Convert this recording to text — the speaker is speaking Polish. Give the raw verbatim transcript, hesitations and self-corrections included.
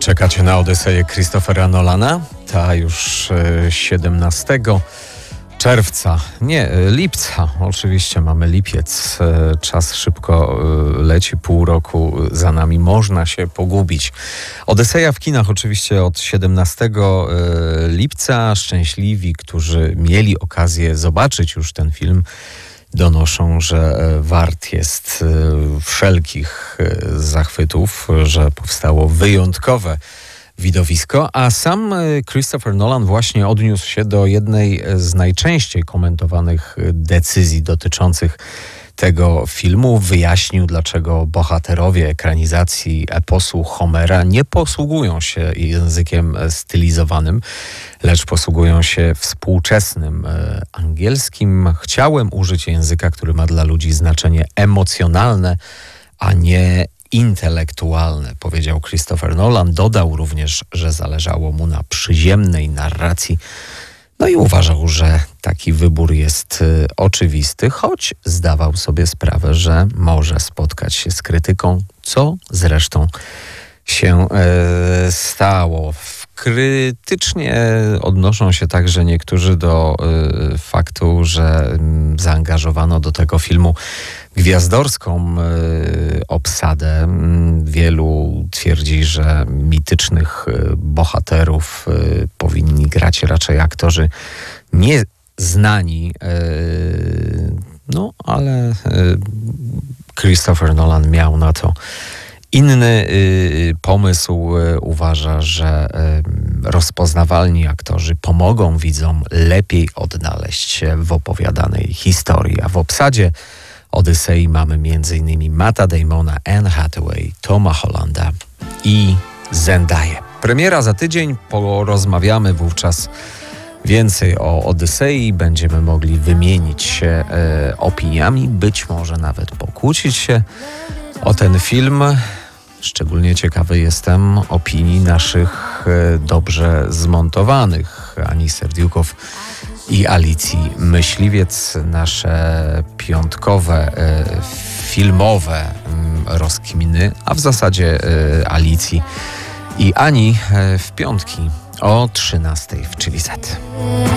Czekacie na Odyseję Christophera Nolana? Ta już siedemnastego czerwca, nie, lipca, oczywiście mamy lipiec, czas szybko leci, pół roku za nami, można się pogubić. Odyseja w kinach oczywiście od siedemnastego lipca. Szczęśliwi, którzy mieli okazję zobaczyć już ten film, donoszą, że wart jest wszelkich zachwytów, że powstało wyjątkowe widowisko, a sam Christopher Nolan właśnie odniósł się do jednej z najczęściej komentowanych decyzji dotyczących tego filmu. Wyjaśnił, dlaczego bohaterowie ekranizacji eposu Homera nie posługują się językiem stylizowanym, lecz posługują się współczesnym e, angielskim. Chciałem użyć języka, który ma dla ludzi znaczenie emocjonalne, a nie intelektualne, powiedział Christopher Nolan. Dodał również, że zależało mu na przyziemnej narracji. No i uważał, że taki wybór jest y, oczywisty, choć zdawał sobie sprawę, że może spotkać się z krytyką, co zresztą się y, stało. Krytycznie odnoszą się także niektórzy do y, faktu, że y, zaangażowano do tego filmu gwiazdorską y, obsadę. Y, wielu twierdzi, że mitycznych y, bohaterów y, powinni grać raczej aktorzy nieznani. Y, no, ale y, Christopher Nolan miał na to inny y, pomysł. Y, uważa, że y, rozpoznawalni aktorzy pomogą widzom lepiej odnaleźć się w opowiadanej historii. A w obsadzie Odysei mamy m.in. Matta Damona, Anne Hathaway, Toma Hollanda i Zendaya. Premiera za tydzień, porozmawiamy wówczas więcej o Odysei, będziemy mogli wymienić się e, opiniami, być może nawet pokłócić się o ten film. Szczególnie ciekawy jestem opinii naszych e, dobrze zmontowanych Ani Serdiukow i Alicji Myśliwiec. Nasze piątkowe, e, filmowe m, rozkminy, a w zasadzie e, Alicji i Ani e, w piątki o trzynastej w Chili Z.